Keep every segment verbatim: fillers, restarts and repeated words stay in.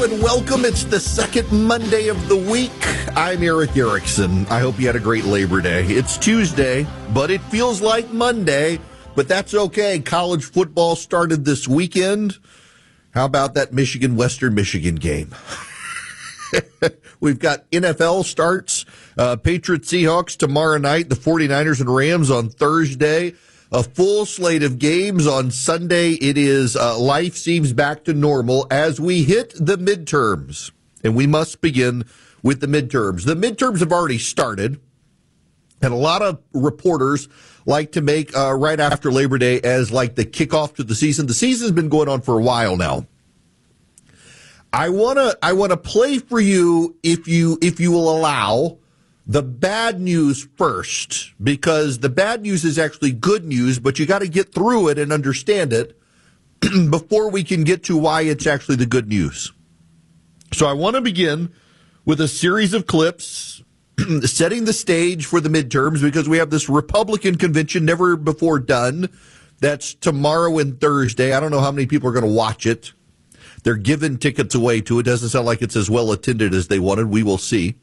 Hello and welcome. It's the second Monday of the week. I'm Eric Erickson. I hope you had a great Labor Day. It's Tuesday, but it feels like Monday, but that's okay. College football started this weekend. How about that Michigan-Western Michigan game? We've got N F L starts, uh, Patriots Seahawks tomorrow night, the 49ers and Rams on Thursday. A full slate of games on Sunday. It is uh, life seems back to normal as we hit the midterms. And we must begin with the midterms. The midterms have already started. And a lot of reporters like to make uh, right after Labor Day as like the kickoff to the season. The season's been going on for a while now. I want to I want to play for you, if you if you will allow, the bad news first, because the bad news is actually good news, but you got to get through it and understand it before we can get to why it's actually the good news. So I want to begin with a series of clips setting the stage for the midterms, because we have this Republican convention never before done. That's tomorrow and Thursday. I don't know how many people are going to watch it. They're giving tickets away to it. Doesn't sound like it's as well attended as they wanted. We will see.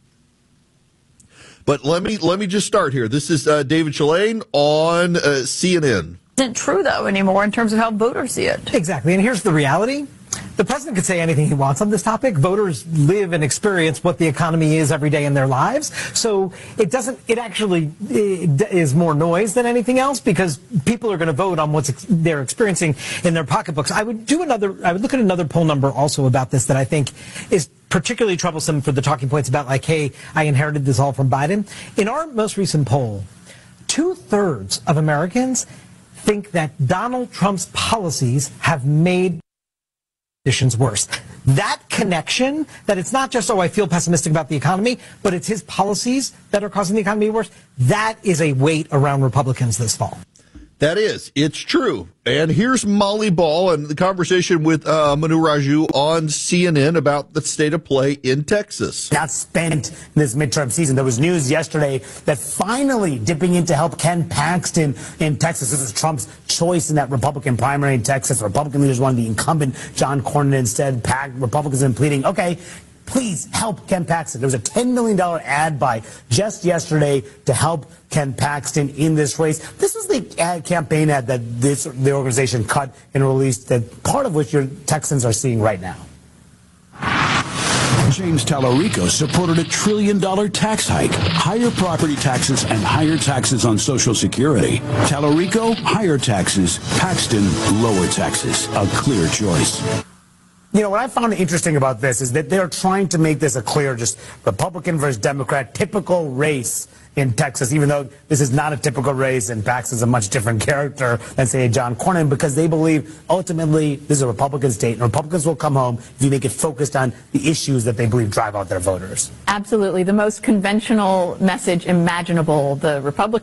But let me let me just start here. This is uh, David Shalane on uh, C N N. Isn't true, though, anymore in terms of how voters see it. Exactly. And here's the reality. The president could say anything he wants on this topic. Voters live and experience what the economy is every day in their lives. So it doesn't, it actually it is more noise than anything else, because people are going to vote on what they're experiencing in their pocketbooks. I would do another, I would look at another poll number also about this that I think is particularly troublesome for the talking points about, like, hey, I inherited this all from Biden. In our most recent poll, two-thirds of Americans think that Donald Trump's policies have made conditions worse. That connection, that it's not just, oh, I feel pessimistic about the economy, but it's his policies that are causing the economy worse, that is a weight around Republicans this fall. That is. It's true. And here's Molly Ball and the conversation with uh, Manu Raju on C N N about the state of play in Texas. Not spent this midterm season. There was news yesterday that finally dipping in to help Ken Paxton in Texas. This is Trump's choice in that Republican primary in Texas. Republican leaders wanted the incumbent John Cornyn instead. Pac- Republicans have been pleading, okay, please help Ken Paxton. There was a ten million dollars ad buy just yesterday to help Ken Paxton in this race. This was the ad campaign ad that this the organization cut and released, that part of which your Texans are seeing right now. James Tallarico supported a trillion dollar tax hike, higher property taxes, and higher taxes on Social Security. Tallarico, higher taxes. Paxton, lower taxes. A clear choice. You know, what I found interesting about this is that they're trying to make this a clear, just Republican versus Democrat, typical race in Texas, even though this is not a typical race and Paxton's a much different character than, say, John Cornyn, because they believe ultimately this is a Republican state, and Republicans will come home if you make it focused on the issues that they believe drive out their voters. Absolutely. The most conventional message imaginable. The Republicans